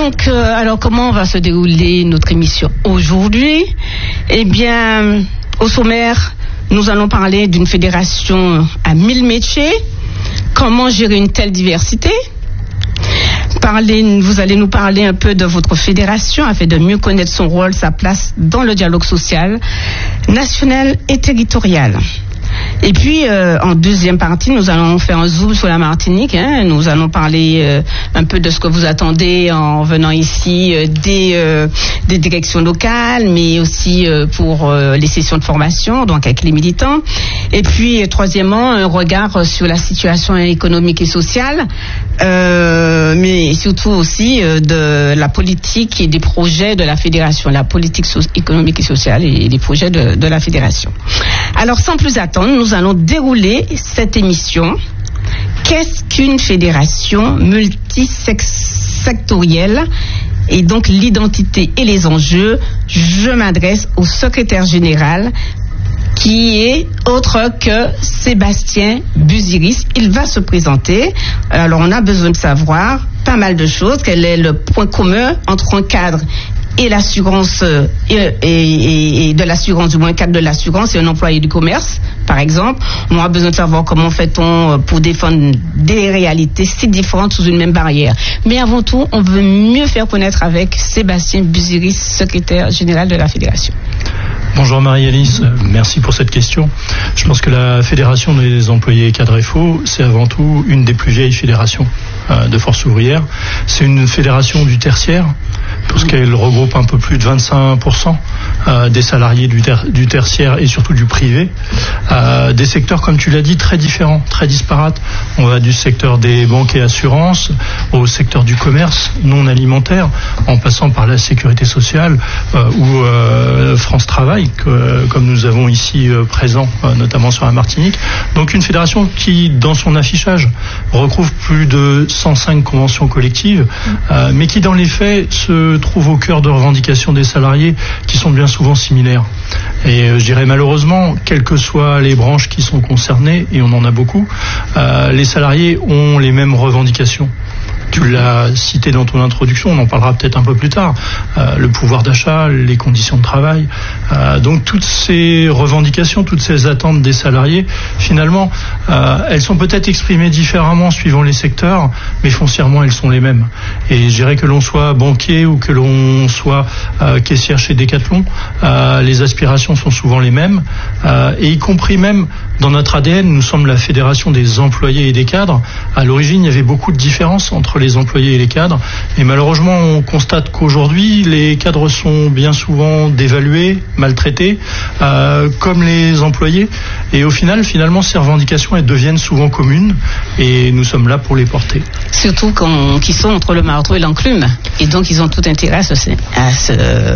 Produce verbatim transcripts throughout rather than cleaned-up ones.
Donc, euh, alors comment va se dérouler notre émission aujourd'hui? Eh bien, au sommaire, nous allons parler d'une fédération à mille métiers. Comment gérer une telle diversité? Parler, vous allez nous parler un peu de votre fédération afin de mieux connaître son rôle, sa place dans le dialogue social, national et territorial. Et puis, euh, en deuxième partie, nous allons faire un zoom sur la Martinique. Hein. Nous allons parler euh, un peu de ce que vous attendez en venant ici euh, des, euh, des directions locales, mais aussi euh, pour euh, les sessions de formation, donc avec les militants. Et puis, euh, troisièmement, un regard sur la situation économique et sociale, euh, mais surtout aussi euh, de la politique et des projets de la fédération, la politique so- économique et sociale et les projets de, de la fédération. Alors, sans plus attendre, nous allons dérouler cette émission. Qu'est-ce qu'une fédération multisectorielle et donc l'identité et les enjeux? Je m'adresse au secrétaire général qui est autre que Sébastien Busiris. Il va se présenter. Alors on a besoin de savoir pas mal de choses. Quel est le point commun entre un cadre et l'assurance euh, et, et, et de l'assurance, du moins cadre de l'assurance et un employé du commerce, par exemple. On a besoin de savoir comment fait-on pour défendre des réalités si différentes sous une même barrière. Mais avant tout, on veut mieux faire connaître avec Sébastien Busiris, secrétaire général de la Fédération. Bonjour Marie-Alice, merci pour cette question. Je pense que la Fédération des employés cadres F O, c'est avant tout une des plus vieilles fédérations euh, de force ouvrière. C'est une fédération du tertiaire, parce qu'elle regroupe un peu plus de vingt-cinq pour cent euh, des salariés du, ter- du tertiaire et surtout du privé. Euh, des secteurs, comme tu l'as dit, très différents, très disparates. On va du secteur des banques et assurances au secteur du commerce non alimentaire, en passant par la sécurité sociale euh, ou euh, France Travail, que, comme nous avons ici euh, présent, euh, notamment sur la Martinique. Donc une fédération qui, dans son affichage, recouvre plus de cent cinq conventions collectives, euh, mais qui, dans les faits, se trouve au cœur de revendications des salariés qui sont bien souvent similaires. Et euh, je dirais malheureusement, quelles que soient les branches qui sont concernées, et on en a beaucoup, euh, les salariés ont les mêmes revendications. Tu l'as cité dans ton introduction, on en parlera peut-être un peu plus tard, euh, le pouvoir d'achat, les conditions de travail. Euh, donc toutes ces revendications, toutes ces attentes des salariés, finalement, euh, elles sont peut-être exprimées différemment suivant les secteurs, mais foncièrement, elles sont les mêmes. Et je dirais que l'on soit banquier ou que l'on soit euh, caissière chez Decathlon, euh, les aspirations sont souvent les mêmes, euh, et y compris même dans notre A D N, nous sommes la fédération des employés et des cadres. À l'origine, il y avait beaucoup de différences entre les employés et les cadres. Et malheureusement, on constate qu'aujourd'hui, les cadres sont bien souvent dévalués, maltraités, euh, comme les employés. Et au final, finalement, ces revendications, elles deviennent souvent communes. Et nous sommes là pour les porter. Surtout quand, qu'ils sont entre le marteau et l'enclume. Et donc, ils ont tout intérêt à se, à se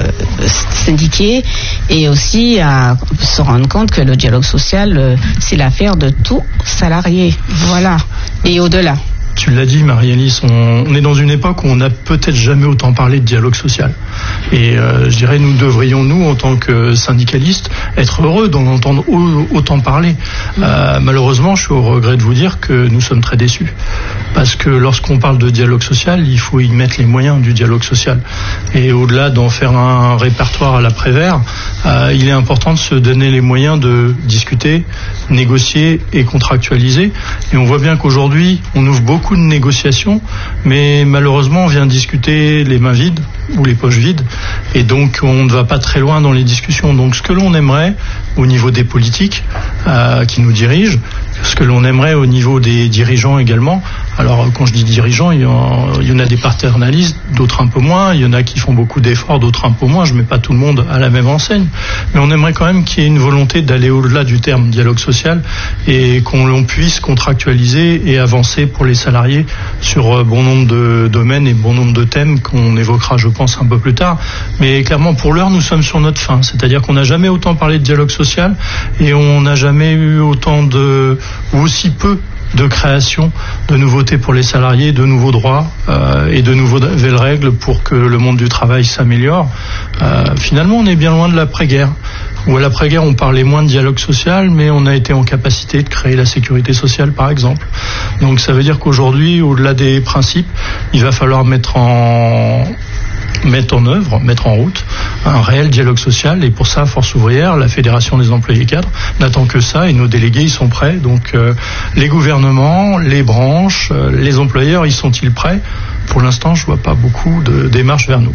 syndiquer et aussi à se rendre compte que le dialogue social, c'est l'affaire de tout salarié. Voilà. Et au-delà. Tu l'as dit, Marie-Alice, on, on est dans une époque où on n'a peut-être jamais autant parlé de dialogue social. Et euh, je dirais, nous devrions, nous, en tant que syndicalistes, être heureux d'en entendre autant parler. Euh, malheureusement, je suis au regret de vous dire que nous sommes très déçus. Parce que lorsqu'on parle de dialogue social, il faut y mettre les moyens du dialogue social. Et au-delà d'en faire un répertoire à la Prévert, euh, il est important de se donner les moyens de discuter, négocier et contractualiser. Et on voit bien qu'aujourd'hui, on ouvre beaucoup de négociations, mais malheureusement on vient discuter les mains vides ou les poches vides, et donc on ne va pas très loin dans les discussions. Donc ce que l'on aimerait au niveau des politiques euh, qui nous dirigent, ce que l'on aimerait au niveau des dirigeants également, alors quand je dis dirigeants, il y en, il y en a des paternalistes, d'autres un peu moins, il y en a qui font beaucoup d'efforts, d'autres un peu moins, je ne mets pas tout le monde à la même enseigne, mais on aimerait quand même qu'il y ait une volonté d'aller au-delà du terme dialogue social et qu'on l'on puisse contractualiser et avancer pour les salariés sur bon nombre de domaines et bon nombre de thèmes qu'on évoquera, je pense, un peu plus tard. Mais clairement, pour l'heure, nous sommes sur notre fin. C'est-à-dire qu'on n'a jamais autant parlé de dialogue social et on n'a jamais eu autant de, ou aussi peu de création, de nouveautés pour les salariés, de nouveaux droits euh, et de nouvelles règles pour que le monde du travail s'améliore. Euh, finalement, on est bien loin de l'après-guerre. où à l'après-guerre on parlait moins de dialogue social, mais on a été en capacité de créer la sécurité sociale par exemple. Donc ça veut dire qu'aujourd'hui, au-delà des principes, il va falloir mettre en mettre en œuvre, mettre en route un réel dialogue social, et pour ça, Force ouvrière, la Fédération des employés cadres, n'attend que ça, et nos délégués, ils sont prêts. Donc euh, les gouvernements, les branches, euh, les employeurs, ils sont-ils prêts? Pour l'instant, je vois pas beaucoup de démarches vers nous.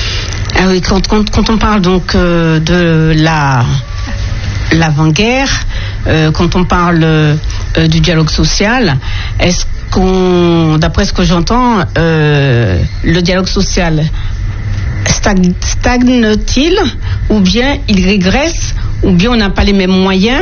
Ah oui, quand, quand, quand on parle donc euh, de la l'avant-guerre, euh, quand on parle euh, du dialogue social, est-ce qu'on, d'après ce que j'entends, euh, le dialogue social stagne, stagne-t-il, ou bien il régresse, ou bien on n'a pas les mêmes moyens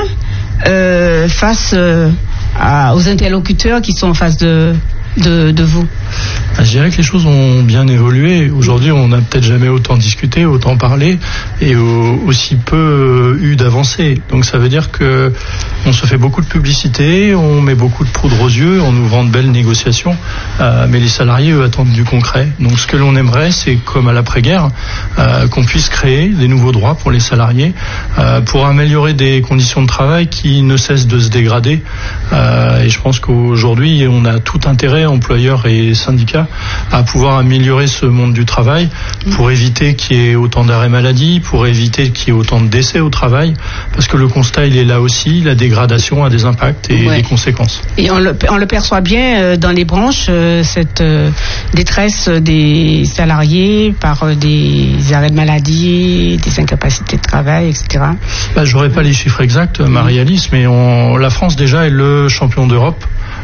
euh, face euh, à, aux interlocuteurs qui sont en face de, de, de vous? Je dirais que les choses ont bien évolué. Aujourd'hui, on n'a peut-être jamais autant discuté, autant parlé, et aussi peu eu d'avancées. Donc ça veut dire que on se fait beaucoup de publicité, on met beaucoup de poudre aux yeux en ouvrant de belles négociations, euh, mais les salariés, eux, attendent du concret. Donc ce que l'on aimerait, c'est comme à l'après-guerre, euh, qu'on puisse créer des nouveaux droits pour les salariés, euh, pour améliorer des conditions de travail qui ne cessent de se dégrader. Euh, et je pense qu'aujourd'hui, on a tout intérêt, employeurs et syndicats, à pouvoir améliorer ce monde du travail pour éviter qu'il y ait autant d'arrêts maladie, pour éviter qu'il y ait autant de décès au travail, parce que le constat, il est là aussi, la dégradation a des impacts et ouais. des conséquences. Et on le, on le perçoit bien euh, dans les branches, euh, cette euh, détresse des salariés par euh, des arrêts de maladie, des incapacités de travail, et cetera. Bah, j'aurais pas les chiffres exacts, Marie-Alice, mais on, la France déjà est le champion d'Europe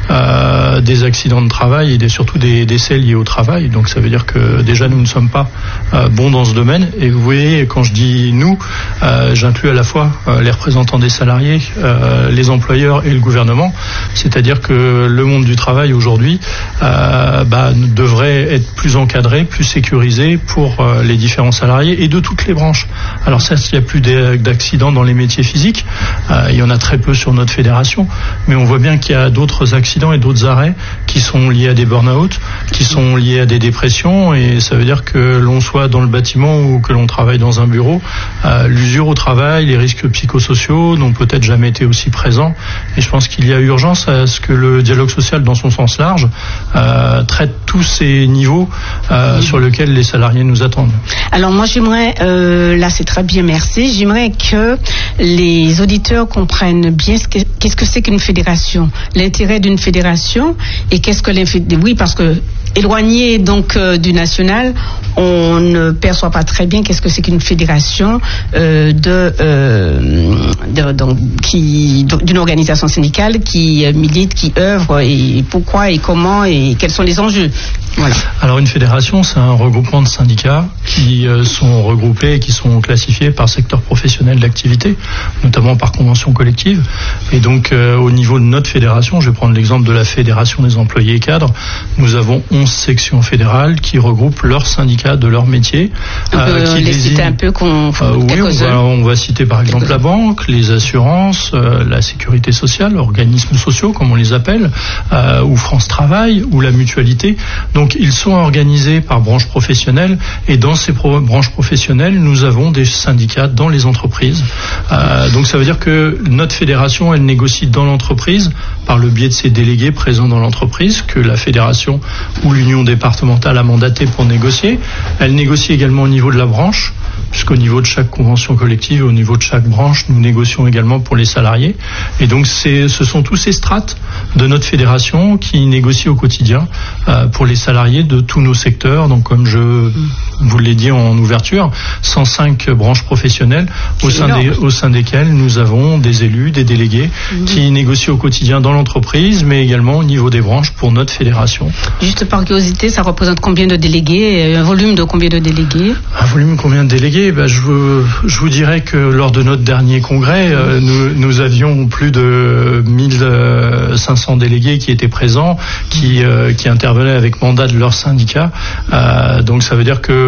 Euh, des accidents de travail et des, surtout des décès liés au travail. Donc ça veut dire que déjà nous ne sommes pas euh, bons dans ce domaine. Et vous voyez, quand je dis nous, euh, j'inclus à la fois euh, les représentants des salariés, euh, les employeurs et le gouvernement. C'est-à-dire que le monde du travail aujourd'hui euh, bah, devrait être plus encadré, plus sécurisé pour euh, les différents salariés et de toutes les branches. Alors ça, il n'y a plus d'accidents dans les métiers physiques. Euh, il y en a très peu sur notre fédération, mais on voit bien qu'il y a d'autres accidents et d'autres arrêts qui sont liés à des burn-out, qui sont liés à des dépressions, et ça veut dire que l'on soit dans le bâtiment ou que l'on travaille dans un bureau, euh, l'usure au travail, les risques psychosociaux n'ont peut-être jamais été aussi présents, et je pense qu'il y a urgence à ce que le dialogue social dans son sens large euh, traite tous ces niveaux euh, sur lesquels les salariés nous attendent. Alors moi j'aimerais, euh, là c'est très bien, merci, j'aimerais que les auditeurs comprennent bien ce que, qu'est-ce que c'est qu'une fédération, l'intérêt d'une fédération, et qu'est-ce que l'infédération. Oui, parce que éloigné donc euh, du national, on ne perçoit pas très bien qu'est-ce que c'est qu'une fédération euh, de, euh, de donc qui d'une organisation syndicale qui milite, qui œuvre, et pourquoi et comment et quels sont les enjeux. Voilà. Alors une fédération, c'est un regroupement de syndicats qui euh, sont regroupés et qui sont classifiés par secteur professionnel d'activité, notamment par convention collective. Et donc euh, au niveau de notre fédération, je vais prendre l'exemple de la Fédération des employés cadres, nous avons onze sections fédérales qui regroupent leurs syndicats de leur métier. On peut euh, qui les désigne... citer un peu qu'on euh, oui, on va, on va citer par exemple la banque, les assurances, euh, la sécurité sociale, organismes sociaux comme on les appelle, euh, ou France Travail, ou la mutualité. Donc Donc ils sont organisés par branches professionnelles, et dans ces pro- branches professionnelles, nous avons des syndicats dans les entreprises. Euh, donc ça veut dire que notre fédération, elle négocie dans l'entreprise par le biais de ses délégués présents dans l'entreprise, que la fédération ou l'union départementale a mandaté pour négocier. Elle négocie également au niveau de la branche, puisqu'au niveau de chaque convention collective et au niveau de chaque branche, nous négocions également pour les salariés. Et donc c'est, ce sont tous ces strates de notre fédération qui négocient au quotidien euh, pour les salariés de tous nos secteurs. Donc comme je vous l'ai dit en ouverture, cent cinq branches professionnelles au sein, des, au sein desquelles nous avons des élus, des délégués mmh. qui négocient au quotidien dans l'entreprise, mais également au niveau des branches pour notre fédération. Juste par curiosité, ça représente combien de délégués? Un volume de combien de délégués? Un volume combien de délégués? Ben, je, vous, je vous dirais que lors de notre dernier congrès, mmh. euh, nous, nous avions plus de mille cinq cents délégués qui étaient présents, qui, euh, qui intervenaient avec mandat de leur syndicat. Euh, donc ça veut dire que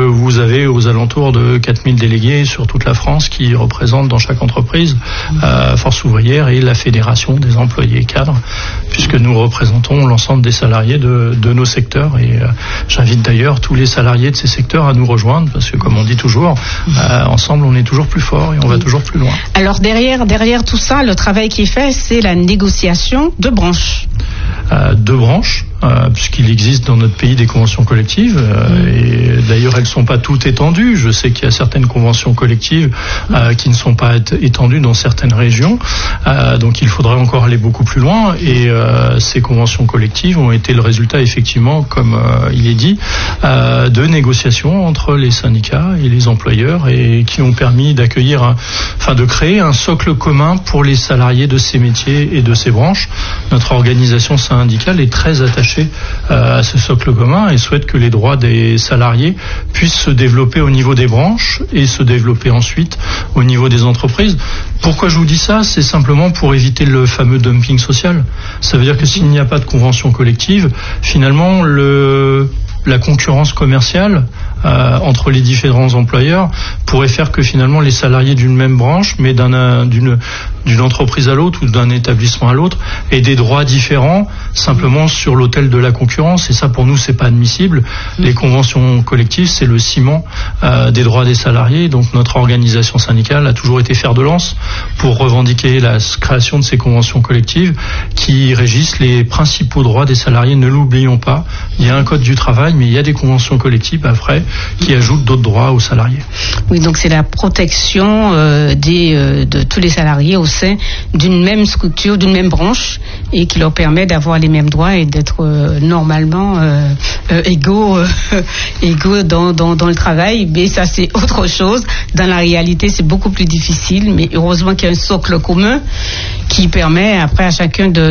vous avez aux alentours de quatre mille délégués sur toute la France qui représentent dans chaque entreprise euh, Force ouvrière et la fédération des employés cadres, puisque nous représentons l'ensemble des salariés de, de nos secteurs. Et euh, j'invite d'ailleurs tous les salariés de ces secteurs à nous rejoindre, parce que comme on dit toujours, euh, ensemble on est toujours plus fort et on va toujours plus loin. Alors derrière, derrière tout ça, le travail qui est fait, c'est la négociation de branches. Euh, deux branches, euh, puisqu'il existe dans notre pays des conventions collectives, euh, mmh. et d'ailleurs elles ne sont pas toutes étendues. Je sais qu'il y a certaines conventions collectives euh, qui ne sont pas étendues dans certaines régions, euh, donc il faudrait encore aller beaucoup plus loin, et euh, ces conventions collectives ont été le résultat effectivement, comme euh, il est dit, euh, de négociations entre les syndicats et les employeurs, et qui ont permis d'accueillir, un, enfin de créer un socle commun pour les salariés de ces métiers et de ces branches. Notre organisation syndicale est très attachée euh, à ce socle commun et souhaite que les droits des salariés puissent se développer au niveau des branches et se développer ensuite au niveau des entreprises. Pourquoi je vous dis ça? C'est simplement pour éviter le fameux dumping social. Ça veut dire que s'il n'y a pas de convention collective, finalement le la concurrence commerciale euh, entre les différents employeurs pourrait faire que finalement les salariés d'une même branche, mais d'un, d'une, d'une entreprise à l'autre ou d'un établissement à l'autre, aient des droits différents simplement sur l'autel de la concurrence. Et ça, pour nous, c'est pas admissible. Les conventions collectives, c'est le ciment euh, des droits des salariés. Donc notre organisation syndicale a toujours été fer de lance pour revendiquer la création de ces conventions collectives qui régissent les principaux droits des salariés. Ne l'oublions pas, il y a un code du travail, mais il y a des conventions collectives après qui ajoutent d'autres droits aux salariés. Oui, donc c'est la protection euh, des, euh, de tous les salariés au sein d'une même structure, d'une même branche, et qui leur permet d'avoir les mêmes droits et d'être euh, normalement euh, euh, égaux, euh, égaux dans, dans, dans le travail. Mais ça, c'est autre chose. Dans la réalité, c'est beaucoup plus difficile, mais heureusement qu'il y a un socle commun qui permet après à chacun de,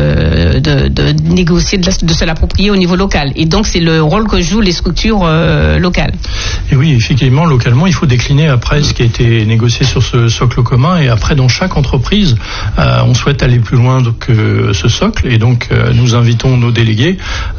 de, de, de négocier, de, de se l'approprier au niveau local. Et donc, c'est le rôle que jouent les structures euh, locales. Et oui, effectivement, localement, il faut décliner après ce qui a été négocié sur ce socle commun. Et après, dans chaque entreprise, euh, on souhaite aller plus loin que ce socle. Et donc, euh, nous invitons nos délégués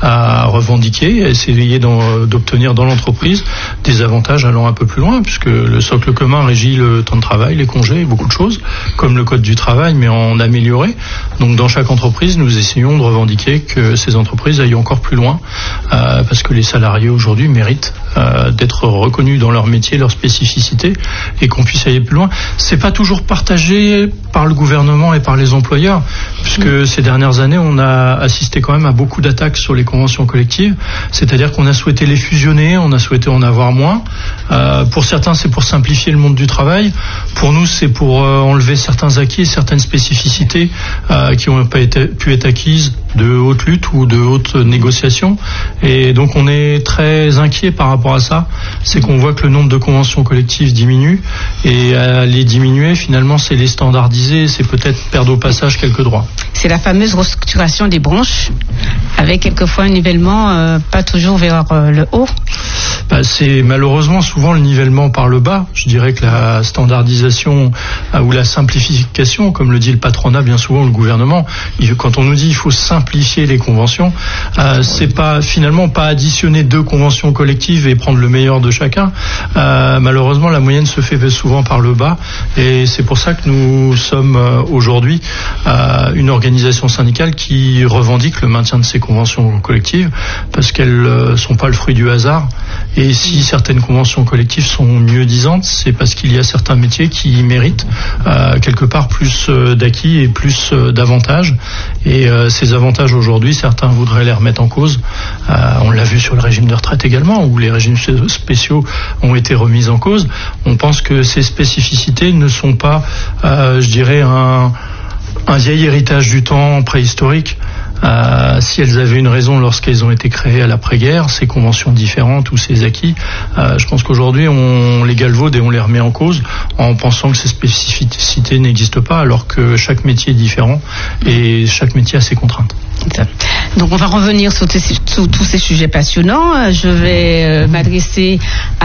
à revendiquer, à essayer d'obtenir dans l'entreprise des avantages allant un peu plus loin, puisque le socle commun régit le temps de travail, les congés, beaucoup de choses, comme le code du travail, mais en amélioré. Donc, dans chaque entreprise, nous essayons de revendiquer que ces entreprises aillent encore plus loin, euh, parce que les salariés aujourd'hui méritent euh, d'être reconnus dans leur métier, leur spécificité, et qu'on puisse aller plus loin. C'est pas toujours partagé par le gouvernement et par les employeurs, puisque mmh. ces dernières années, on a assisté quand même à beaucoup d'attaques sur les conventions collectives, c'est-à-dire qu'on a souhaité les fusionner, on a souhaité en avoir moins. Euh, pour certains, c'est pour simplifier le monde du travail. Pour nous, c'est pour euh, enlever certains acquis et certaines spécificités euh, qui ont pas été, pu être acquises de haute lutte ou de haute négociation. Et donc, on est très inquiet par rapport à ça. C'est qu'on voit que le nombre de conventions collectives diminue, et à les diminuer, finalement, c'est les standardiser, c'est peut-être perdre au passage quelques droits. C'est la fameuse restructuration des branches, avec quelquefois un nivellement euh, pas toujours vers euh, le haut. Bah, c'est malheureusement souvent le nivellement par le bas. Je dirais que la standardisation euh, ou la simplification, comme le dit le patronat bien souvent, le gouvernement, il, quand on nous dit il faut simplifier les conventions, euh, c'est pas finalement pas additionner deux conventions collectives et prendre le meilleur de chacun. Euh, malheureusement, la moyenne se fait souvent par le bas, et c'est pour ça que nous sommes euh, aujourd'hui euh, une organisation syndicale qui revendique le maintien de ces conventions collectives, parce qu'elles ne euh, sont pas le fruit du hasard. Et si certaines conventions collectives sont mieux disantes, c'est parce qu'il y a certains métiers qui méritent euh, quelque part plus euh, d'acquis et plus euh, d'avantages. Et euh, ces avantages aujourd'hui, certains voudraient les remettre en cause. Euh, on l'a vu sur le régime de retraite également, où les régimes spéciaux ont été remis en cause. On pense que ces spécificités ne sont pas, euh, je dirais, un, un vieil héritage du temps préhistorique. Euh, si elles avaient une raison lorsqu'elles ont été créées à l'après-guerre, ces conventions différentes ou ces acquis, euh, je pense qu'aujourd'hui on les galvaude et on les remet en cause en pensant que ces spécificités n'existent pas, alors que chaque métier est différent et chaque métier a ses contraintes. Donc on va revenir sur, tes, sur tous ces sujets passionnants. Je vais euh, m'adresser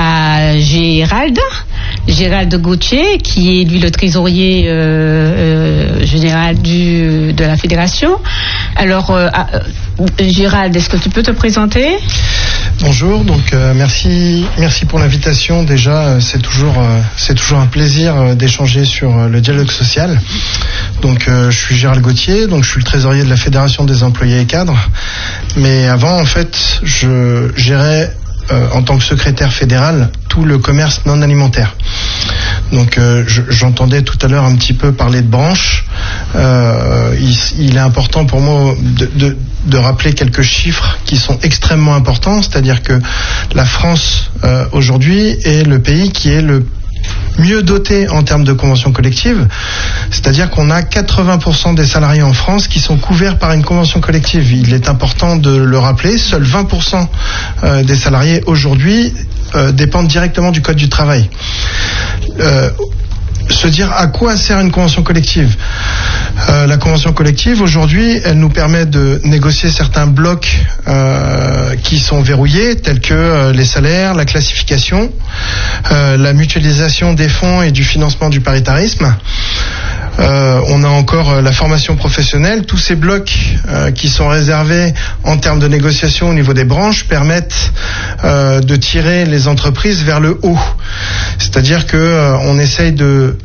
à Gérald, Gérald Gauthier, qui est lui le trésorier euh, euh, général du, de la fédération. Alors euh, euh, Gérald, est-ce que tu peux te présenter ? Bonjour, donc euh, merci, merci pour l'invitation. Déjà, euh, c'est toujours, euh, c'est toujours un plaisir euh, d'échanger sur euh, le dialogue social. Donc, euh, je suis Gérald Gauthier, donc je suis le trésorier de la Fédération des employés et cadres. Mais avant, en fait, je gérais euh, en tant que secrétaire fédéral tout le commerce non alimentaire. Donc, euh, je, j'entendais tout à l'heure un petit peu parler de branches. Euh, il, il est important pour moi de, de, de rappeler quelques chiffres qui sont extrêmement importants, c'est-à-dire que la France euh, aujourd'hui est le pays qui est le mieux doté en termes de conventions collectives, c'est-à-dire qu'on a quatre-vingts pour cent des salariés en France qui sont couverts par une convention collective. Il est important de le rappeler, seuls vingt pour cent des salariés aujourd'hui euh, dépendent directement du Code du travail. Euh, se dire à quoi sert une convention collective. Euh, la convention collective, aujourd'hui, elle nous permet de négocier certains blocs euh, qui sont verrouillés, tels que euh, les salaires, la classification, euh, la mutualisation des fonds et du financement du paritarisme. Euh, on a encore euh, la formation professionnelle. Tous ces blocs euh, qui sont réservés en termes de négociation au niveau des branches permettent euh, de tirer les entreprises vers le haut. C'est-à-dire que euh, on essaye de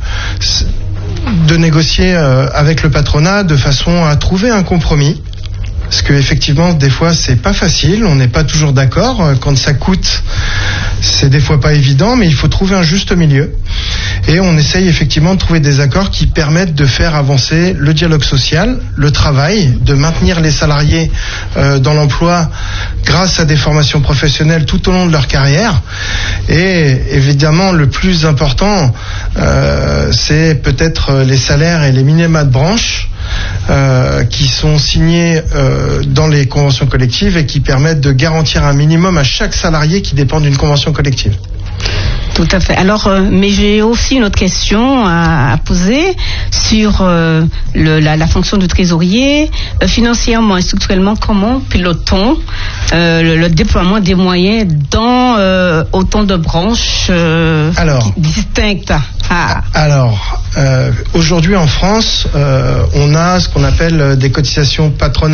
de négocier euh, avec le patronat de façon à trouver un compromis. Parce que effectivement, des fois, c'est pas facile. On n'est pas toujours d'accord. Quand ça coûte, c'est des fois pas évident, mais il faut trouver un juste milieu. Et on essaye effectivement de trouver des accords qui permettent de faire avancer le dialogue social, le travail, de maintenir les salariés euh, dans l'emploi grâce à des formations professionnelles tout au long de leur carrière. Et évidemment, le plus important, euh, c'est peut-être les salaires et les minima de branche. Euh, qui sont signés euh, dans les conventions collectives et qui permettent de garantir un minimum à chaque salarié qui dépend d'une convention collective. Tout à fait. Alors, euh, mais j'ai aussi une autre question à, à poser sur euh, le, la, la fonction du trésorier. Euh, financièrement et structurellement, comment pilote-t-on euh, le, le déploiement des moyens dans euh, autant de branches euh, alors, distinctes? Ah. Alors, euh, aujourd'hui en France, euh, on a ce qu'on appelle des cotisations patronales